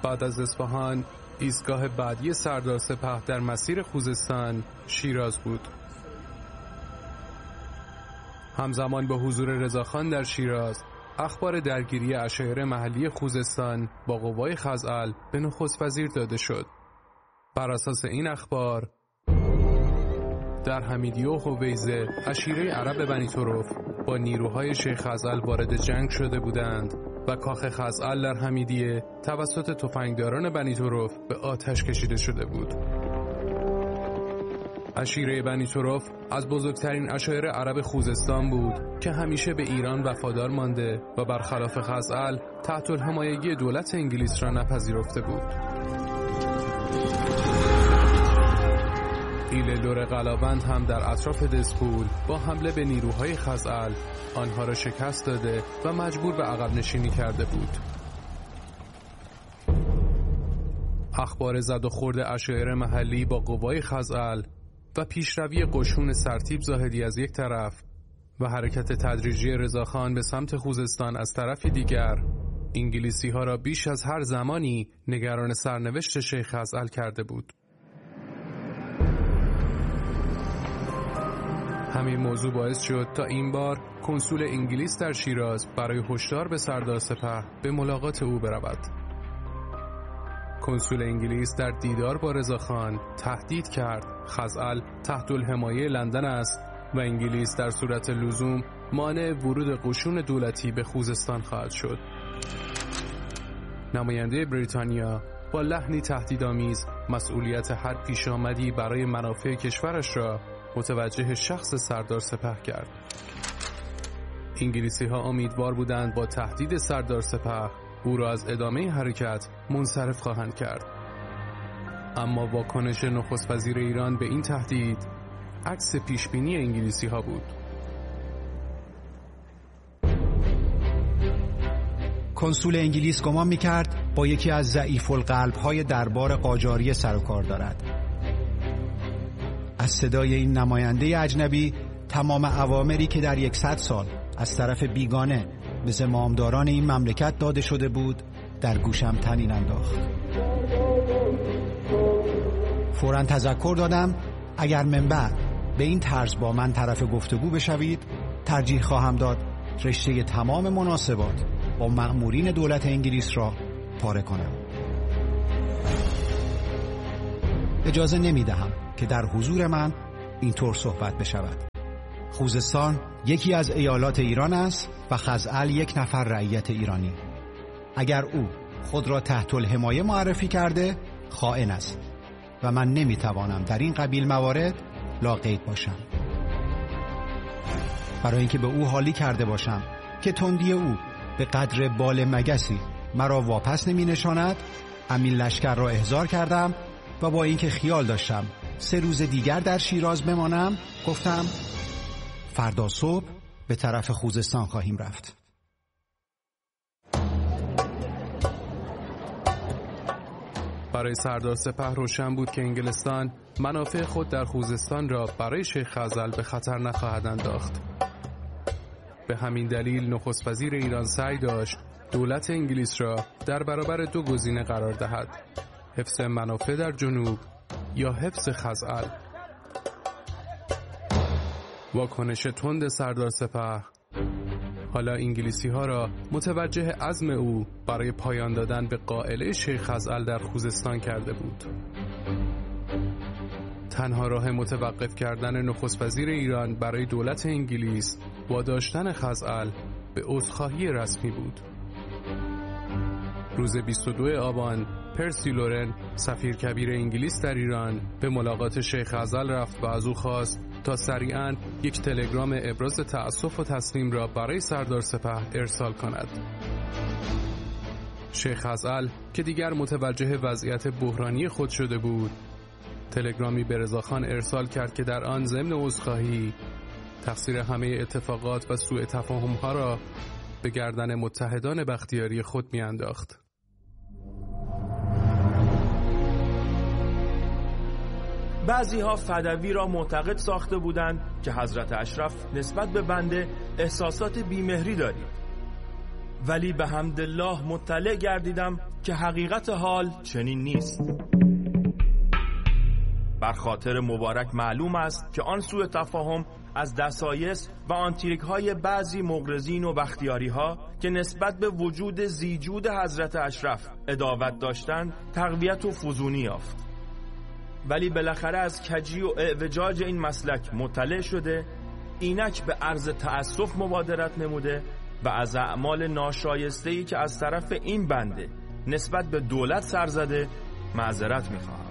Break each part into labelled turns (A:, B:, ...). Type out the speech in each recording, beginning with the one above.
A: بعد از اصفهان ایستگاه بعدی سردار سپاه در مسیر خوزستان شیراز بود. همزمان با حضور رضاخان در شیراز، اخبار درگیری عشایر محلی خوزستان با قوای خزعل به نخست وزیر داده شد. بر اساس این اخبار در حمیدیه و هویزه عشیره عرب بنی طرف با نیروهای شیخ خزعل وارد جنگ شده بودند و کاخ خزعل در حمیدیه توسط تفنگداران بنی طرف به آتش کشیده شده بود. عشیره بنی طرف از بزرگترین عشایر عرب خوزستان بود که همیشه به ایران وفادار مانده و برخلاف خزعل تحت الحمایگی دولت انگلیس را نپذیرفته بود. ایل لور قلاوند هم در اطراف دسپول با حمله به نیروهای خزعل آنها را شکست داده و مجبور به عقب نشینی کرده بود. اخبار زد و خورد عشایر محلی با قوای خزعل و پیشروی قشون سرتیپ زاهدی از یک طرف و حرکت تدریجی رضاخان به سمت خوزستان از طرفی دیگر، انگلیسی ها را بیش از هر زمانی نگران سرنوشت شیخ خزعل کرده بود. همین موضوع باعث شد تا این بار کنسول انگلیس در شیراز برای هشدار به سردار سپاه به ملاقات او برود. کنسول انگلیس در دیدار با رضاخان تهدید کرد خزعل تحت الحمایه لندن است و انگلیس در صورت لزوم مانع ورود قشون دولتی به خوزستان خواهد شد. نماینده بریتانیا با لحنی تهدیدآمیز مسئولیت هر پیشامدی برای منافع کشورش را متوجه شخص سردار سپاه کرد. انگلیسی ها امیدوار بودند با تهدید سردار سپاه او را از ادامه حرکت منصرف خواهند کرد. اما واکنش نخست وزیر ایران به این تهدید عکس پیشبینی انگلیسی ها بود.
B: کنسول انگلیس گمان می‌کرد با یکی از ضعیف القلب‌های دربار قاجاری سر و کار دارد. از صدای این نماینده اجنبی تمام اوامری که در 100 سال از طرف بیگانه به زمامداران این مملکت داده شده بود در گوشم طنین انداخت. فوراً تذکر دادم اگر من بعد به این طرز با من طرف گفتگو بشوید ترجیح خواهم داد رشته تمام مناسبات با مأمورین دولت انگلیس را پاره کنم. اجازه نمیدهم که در حضور من اینطور صحبت بشود. خوزستان یکی از ایالات ایران است و خزعل یک نفر رعیت ایرانی. اگر او خود را تحت الحمایه معرفی کرده خائن است و من نمیتوانم در این قبیل موارد لاقید باشم. برای اینکه به او حالی کرده باشم که تندی او به قدر بال مگسی مرا واپس نمی نشاند، امین لشکر را احضار کردم و با اینکه خیال داشتم 3 روز دیگر در شیراز بمانم گفتم فردا صبح به طرف خوزستان خواهیم رفت.
A: برای سردار سپاه روشن بود که انگلستان منافع خود در خوزستان را برای شیخ خزعل به خطر نخواهد انداخت. به همین دلیل نخست وزیر ایران سعی داشت دولت انگلیس را در برابر 2 گزینه قرار دهد: حفظ منافع در جنوب یا حفظ خزعل. واکنش تند سردار سپاه حالا انگلیسی ها را متوجه عزم او برای پایان دادن به قائله شیخ خزعل در خوزستان کرده بود. تنها راه متوقف کردن نخست وزیر ایران برای دولت انگلیس واداشتن خزعل به عذرخواهی رسمی بود. روز 22 آبان پرسی لورن سفیر کبیر انگلیس در ایران به ملاقات شیخ خزعل رفت و از او خواست تا سریعاً یک تلگرام ابراز تأسف و تسلیم را برای سردار سپاه ارسال کند. شیخ خزعل که دیگر متوجه وضعیت بحرانی خود شده بود، تلگرامی به رضاخان ارسال کرد که در آن ضمن عذرخواهی تقصیر همه اتفاقات و سوء تفاهم‌ها را به گردن متحدان بختیاری خود می‌انداخت.
C: بعضی‌ها فدوی را معتقد ساخته بودند که حضرت اشرف نسبت به بنده احساسات بیمهری دارید ولی به حمدالله مطلع گردیدم که حقیقت حال چنین نیست. بر خاطر مبارک معلوم است که آن سوء تفاهم از دسایس و آنتریک‌های بعضی مغرضین و بختیاری‌ها که نسبت به وجود زیجود حضرت اشرف عداوت داشتند تقویت و فزونی یافت. ولی بالاخره از کجی و اعوجاج این مسلک مطلع شده، اینک به عرض تأسف مبادرت نموده و از اعمال ناشایسته‌ای که از طرف این بنده نسبت به دولت سر زده معذرت می‌خواهم.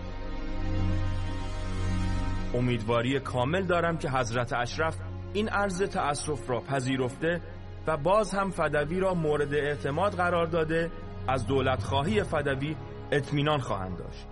C: امیدواری کامل دارم که حضرت اشرف این عرض تأسف را پذیرفته و باز هم فدوی را مورد اعتماد قرار داده از دولت خواهی فدوی اطمینان خواهند داشت.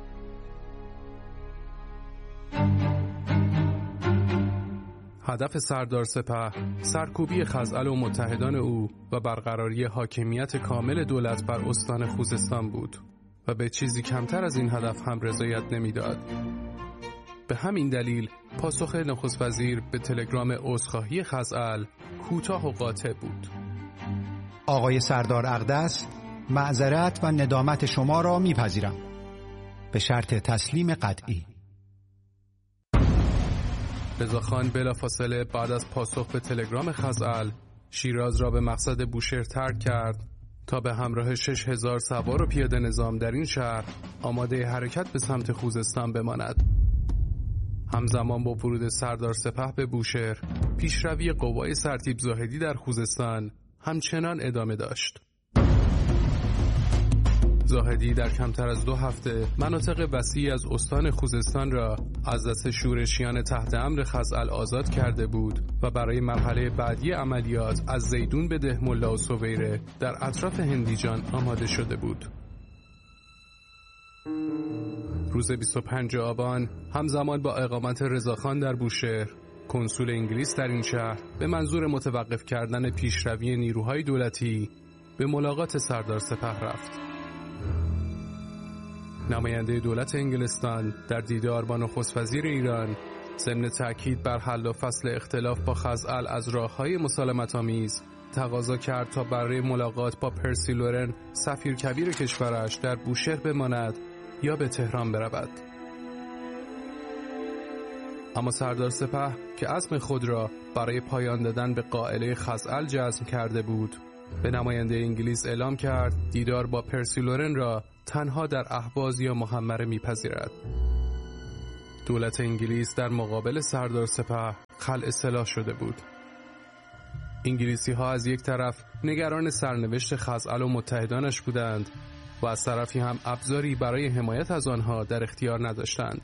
A: هدف سردار سپه سرکوبی خزعل و متحدان او و برقراری حاکمیت کامل دولت بر استان خوزستان بود و به چیزی کمتر از این هدف هم رضایت نمیداد. به همین دلیل پاسخ نخست وزیر به تلگرام عذرخواهی خزعل کوتاه و قاطع بود.
B: آقای سردار اقدس، معذرت و ندامت شما را میپذیرم به شرط تسلیم قطعی.
A: رضاخان بلافاصله بعد از پاسخ به تلگرام خزعل شیراز را به مقصد بوشهر ترک کرد تا به همراه 6000 سوار و پیاده نظام در این شهر آماده حرکت به سمت خوزستان بماند. همزمان با ورود سردار سپه به بوشهر، پیشروی قوای سرتیپ زاهدی در خوزستان همچنان ادامه داشت. زاهدی در کمتر از 2 هفته مناطق وسیعی از استان خوزستان را از دست شورشیان تحت امر خزعل آزاد کرده بود و برای مرحله بعدی عملیات از زیدون به دهملا و سویره در اطراف هندیجان آماده شده بود. روز 25 آبان همزمان با اقامت رضاخان در بوشهر، کنسول انگلیس در این شهر به منظور متوقف کردن پیشروی نیروهای دولتی به ملاقات سردار سپه رفت. نماینده دولت انگلستان در دیدار با نخست وزیر ایران ضمن تأکید بر حل و فصل اختلاف با خزعل از راه‌های مسالمت‌آمیز تقاضا کرد تا برای ملاقات با پرسی لورن سفیر کبیر کشورش در بوشهر بماند یا به تهران برود. اما سردار سپه که عزم خود را برای پایان دادن به قائله خزعل جزم کرده بود، به نماینده انگلیس اعلام کرد دیدار با پرسی لورن را تنها در اهواز یا محمره میپذیرد. دولت انگلیس در مقابل سردار سپه خلع سلاح شده بود. انگلیسی ها از یک طرف نگران سرنوشت خزعل و متحدانش بودند و از طرفی هم ابزاری برای حمایت از آنها در اختیار نداشتند.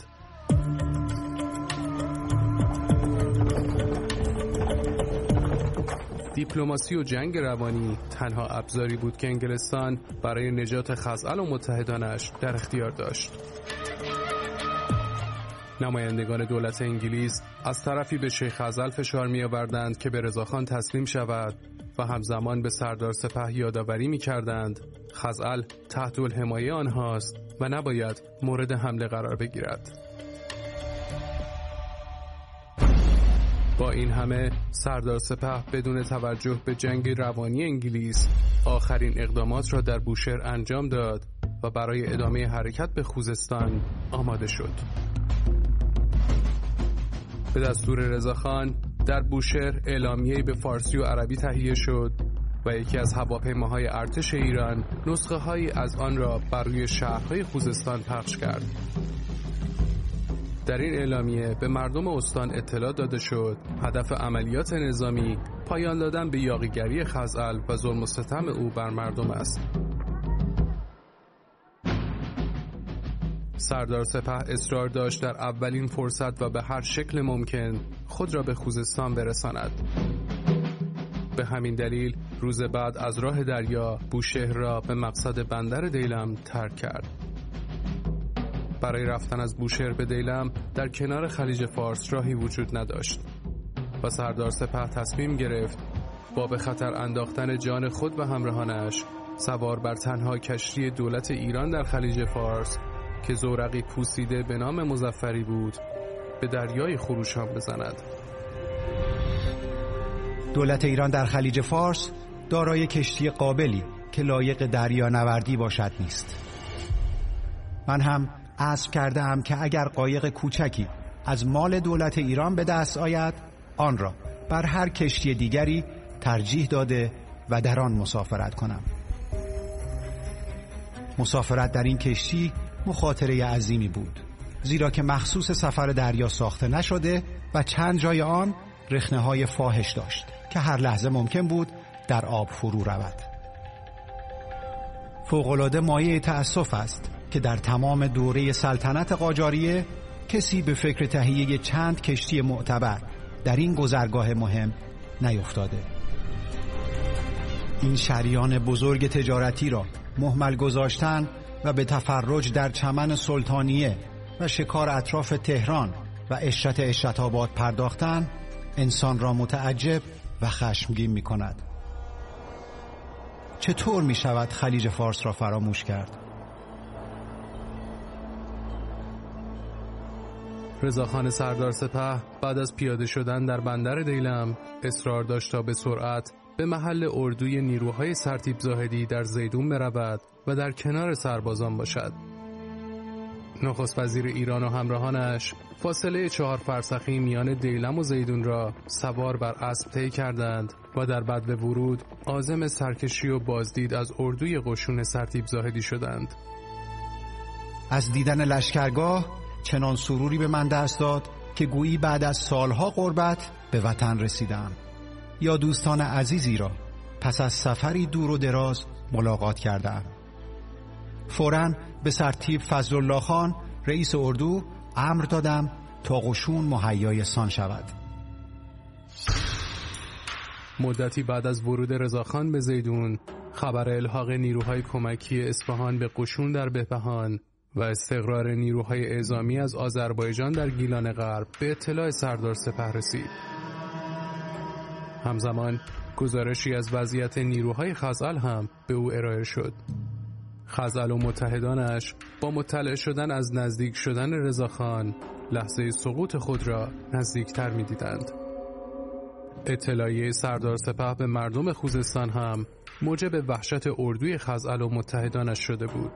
A: دیپلماسی و جنگ روانی تنها ابزاری بود که انگلستان برای نجات خزعل و متحدانش در اختیار داشت. نمایندگان دولت انگلیس از طرفی به شیخ خزعل فشار می آوردند که به رضاخان تسلیم شود و همزمان به سردار سپه یادآوری می کردند خزعل تحت الحمایه آنهاست و نباید مورد حمله قرار بگیرد. با این همه سردار سپه بدون توجه به جنگ روانی انگلیس آخرین اقدامات را در بوشهر انجام داد و برای ادامه حرکت به خوزستان آماده شد. به دستور رضاخان در بوشهر اعلامیه‌ای به فارسی و عربی تهیه شد و یکی از هواپیماهای ارتش ایران نسخه‌هایی از آن را بر روی شهرهای خوزستان پخش کرد. در این اعلامیه به مردم استان اطلاع داده شد هدف عملیات نظامی پایان دادن به یاغیگری خزعل و ظلم و ستم او بر مردم است. سردار سپه اصرار داشت در اولین فرصت و به هر شکل ممکن خود را به خوزستان برساند. به همین دلیل روز بعد از راه دریا بوشهر را به مقصد بندر دیلم ترک کرد. برای رفتن از بوشهر به دیلم در کنار خلیج فارس راهی وجود نداشت و سردار سپه تصمیم گرفت با به خطر انداختن جان خود و همراهانش سوار بر تنها کشتی دولت ایران در خلیج فارس که زورقی پوسیده به نام مظفری بود به دریای خروشان بزند.
B: دولت ایران در خلیج فارس دارای کشتی قابلی که لایق دریانوردی باشد نیست. من هم عزم کردم که اگر قایق کوچکی از مال دولت ایران به دست آید، آن را بر هر کشتی دیگری ترجیح داده و در آن مسافرت کنم. مسافرت در این کشتی مخاطره عظیمی بود، زیرا که مخصوص سفر دریا ساخته نشده و چند جای آن رخنه‌های فاحش داشت که هر لحظه ممکن بود در آب فرو رود. فوق‌العاده مایه تأسف است که در تمام دوره سلطنت قاجاریه کسی به فکر تهیه چند کشتی معتبر در این گذرگاه مهم نیفتاده. این شریان بزرگ تجارتی را مهمل گذاشتن و به تفرج در چمن سلطانیه و شکار اطراف تهران و عشرت‌آباد پرداختن انسان را متعجب و خشمگین می کند. چطور می شود خلیج فارس را فراموش کرد؟
A: رضاخان سردار سپه بعد از پیاده شدن در بندر دیلم اصرار داشت تا به سرعت به محل اردوی نیروهای سرتیپ زاهدی در زیدون برود و در کنار سربازان باشد. نخست وزیر ایران و همراهانش فاصله 4 فرسخی میان دیلم و زیدون را سوار بر اسب طی کردند و در بدو ورود عازم سرکشی و بازدید از اردوی قشون سرتیپ زاهدی شدند.
B: از دیدن لشکرگاه چنان سروری به من دست داد که گویی بعد از سالها غربت به وطن رسیدم یا دوستان عزیزی را پس از سفری دور و دراز ملاقات کردم. فوراً به سرتیپ فضلالله خان رئیس اردو امر دادم تا قشون مهیای سان شود.
A: مدتی بعد از ورود رضاخان به زیدون، خبر الحاق نیروهای کمکی اصفهان به قشون در بهبهان و استقرار نیروهای اعزامی از آذربایجان در گیلان غرب به اطلاع سردار سپه رسید. همزمان گزارشی از وضعیت نیروهای خزعل هم به او ارائه شد. خزعل و متحدانش با مطلع شدن از نزدیک شدن رضاخان لحظه سقوط خود را نزدیکتر می دیدند. اطلاعیه سردار سپه به مردم خوزستان هم موجب وحشت اردوی خزعل و متحدانش شده بود.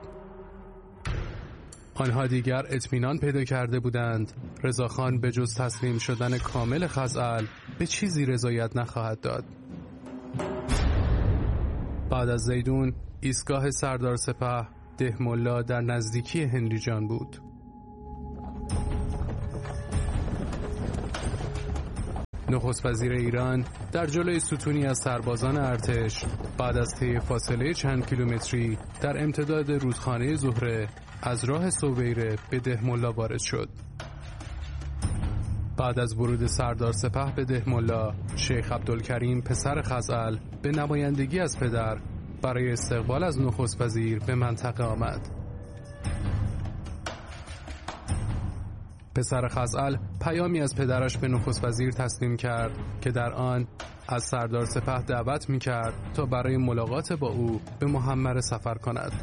A: آنها دیگر اطمینان پیدا کرده بودند رضاخان به جز تسلیم شدن کامل خزعل به چیزی رضایت نخواهد داد. بعد از زیدون ایستگاه سردار سپه دهملا در نزدیکی هنریجان بود. نخست وزیر ایران در جلوی ستونی از سربازان ارتش بعد از طی فاصله چند کیلومتری در امتداد رودخانه زهره از راه سویره به دهملا وارد شد. بعد از ورود سردار سپه به دهملا، شیخ عبدالکریم پسر خزعل به نمایندگی از پدر برای استقبال از نخست وزیر به منطقه آمد. پسر خزعل پیامی از پدرش به نخست وزیر تسلیم کرد که در آن از سردار سپه دعوت می‌کرد تا برای ملاقات با او به محمره سفر کند.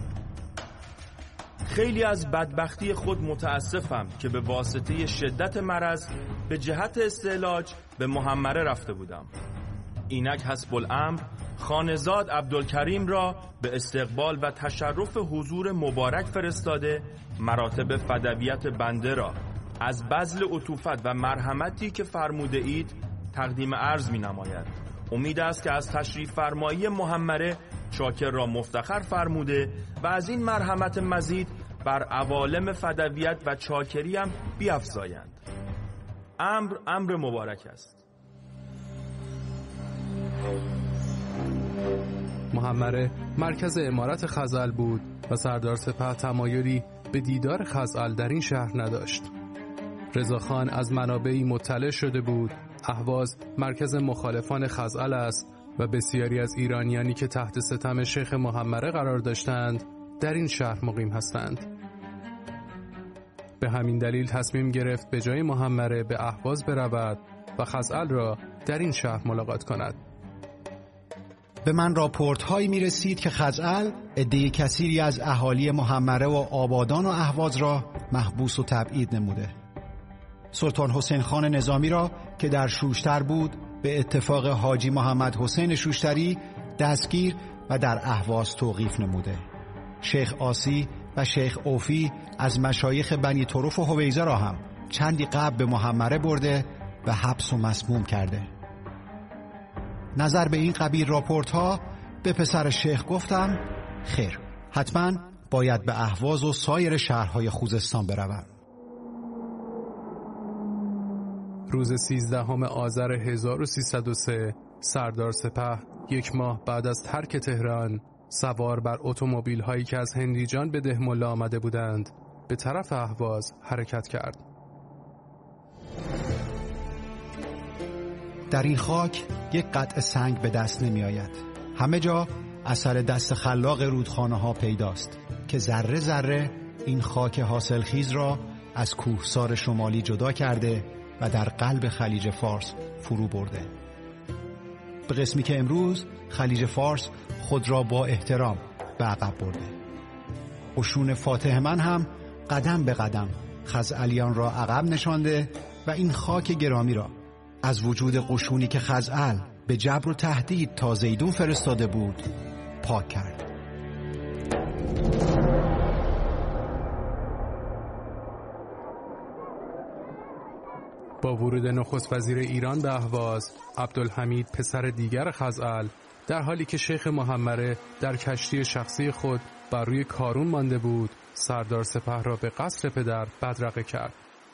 C: خیلی از بدبختی خود متاسفم که به واسطه شدت مرض به جهت استعلاج به محمره رفته بودم. اینک حسب الامر خانزاد عبدالکریم را به استقبال و تشرف حضور مبارک فرستاده مراتب فدویت بنده را از بذل عطوفت و مرحمتی که فرموده اید تقدیم عرض می نماید. امید است که از تشریف فرمایی محمره شاکر را مفتخر فرموده و از این مرحمت مزید بر عوالم فدویت و چاکری هم بیفزایند. امر مبارک است.
A: محمره مرکز امارت خزعل بود و سردار سپه تمایلی به دیدار خزعل در این شهر نداشت. رضاخان از منابعی مطلع شده بود اهواز مرکز مخالفان خزعل است و بسیاری از ایرانیانی که تحت ستم شیخ محمره قرار داشتند در این شهر مقیم هستند. به همین دلیل تصمیم گرفت به جای محمره به اهواز برود و خزعل را در این شهر ملاقات کند.
B: به من راپورت هایی می رسید که خزعل عده کثیری از اهالی محمره و آبادان و اهواز را محبوس و تبعید نموده. سلطان حسین خان نظامی را که در شوشتر بود به اتفاق حاجی محمد حسین شوشتری دستگیر و در اهواز توقیف نموده. شیخ آسی و شیخ اوفی از مشایخ بنی طرف و حویزه را هم چندی قبل به محمره برده و حبس و مسموم کرده. نظر به این قبیل راپورت ها به پسر شیخ گفتم خیر، حتما باید به اهواز و سایر شهرهای خوزستان بروم.
A: روز 13 آذر 1303 سردار سپه 1 ماه بعد از ترک تهران سوار بر اتومبیل هایی که از هندیجان به دهملا آمده بودند به طرف اهواز حرکت کرد.
B: در این خاک یک قطع سنگ به دست نمی آید. همه جا اثر دست خلاق رودخانه ها پیداست که ذره ذره این خاک حاصلخیز را از کوهسار شمالی جدا کرده و در قلب خلیج فارس فرو برده. به قسمی که امروز خلیج فارس خود را با احترام به عقب برده. قشون فاتح من هم قدم به قدم خزعلیان را عقب نشانده و این خاک گرامی را از وجود قشونی که خزعل به جبر و تهدید تا زیدون فرستاده بود پاک کرد.
A: با ورود نخست وزیر ایران به اهواز، عبدالحمید پسر دیگر خزعل در حالی که شیخ محمره در کشتی شخصی خود بر روی کارون مانده بود، سردار سپه را به قصر پدر بدرقه کرد.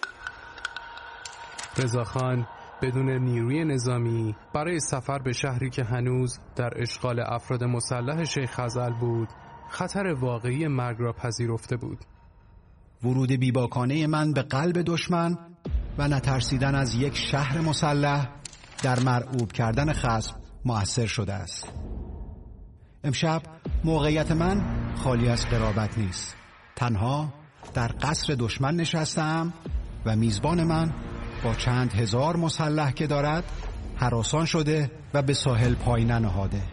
A: رضاخان بدون نیروی نظامی برای سفر به شهری که هنوز در اشغال افراد مسلح شیخ خزعل بود، خطر واقعی مرگ را پذیرفته بود.
B: ورود بیباکانه من به قلب دشمن و نترسیدن از یک شهر مسلح در مرعوب کردن خصم مؤثر شده است. امشب موقعیت من خالی از قرابت نیست. تنها در قصر دشمن نشستم و میزبان من با چند هزار مسلح که دارد هراسان شده و به ساحل پای ننهاده.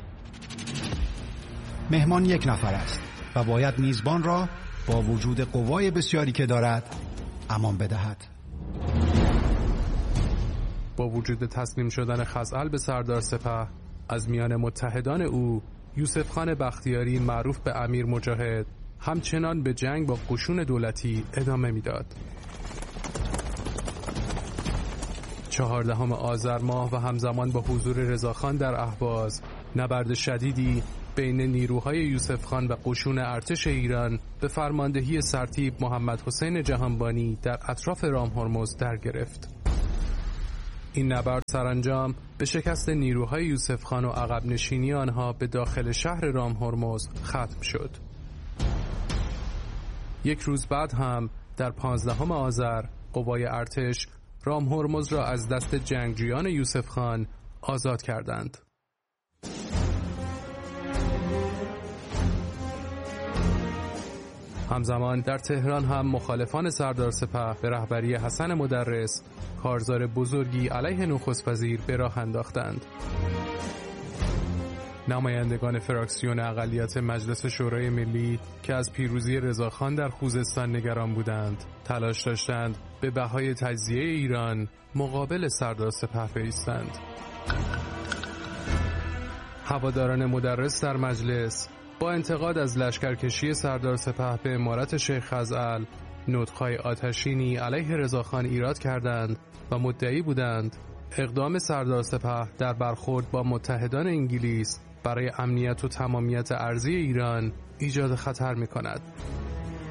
B: مهمان یک نفر است و باید میزبان را با وجود قوای بسیاری که دارد امان بدهد.
A: با وجود تسلیم شدن خزعل به سردار سپه، از میان متحدان او یوسف خان بختیاری معروف به امیر مجاهد همچنان به جنگ با قشون دولتی ادامه میداد. 14 آذر ماه و همزمان با حضور رضاخان در اهواز، نبرد شدیدی بین نیروهای یوسف خان و قشون ارتش ایران به فرماندهی سرتیپ محمد حسین جهانبانی در اطراف رام هرمز در گرفت. این نبرد سرانجام به شکست نیروهای یوسف خان و عقب نشینی آنها به داخل شهر رام هرمز ختم شد. 1 روز بعد هم در 15 آذر قوای ارتش رام هرمز را از دست جنگجویان یوسف خان آزاد کردند. همزمان در تهران هم مخالفان سردار سپه به رهبری حسن مدرس کارزار بزرگی علیه نخست وزیر به راه انداختند. نمایندگان فراکسیون اقلیت مجلس شورای ملی که از پیروزی رضاخان در خوزستان نگران بودند، تلاش داشتند به بهای تجزیه ایران مقابل سردار سپه بایستند. هواداران مدرس در مجلس با انتقاد از لشکرکشی سردار سپه به امارت شیخ خزعل نطق‌های آتشینی علیه رضاخان ایراد کردند و مدعی بودند اقدام سردار سپه در برخورد با متحدان انگلیس برای امنیت و تمامیت ارضی ایران ایجاد خطر می‌کند.